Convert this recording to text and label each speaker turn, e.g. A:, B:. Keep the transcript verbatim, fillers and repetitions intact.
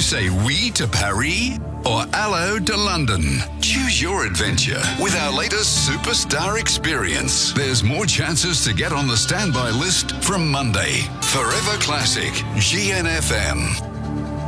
A: say oui to Paris or hello to London? Choose your adventure with our latest Superstar experience. There's more chances to get on the standby list from Monday. Forever Classic, G N F M.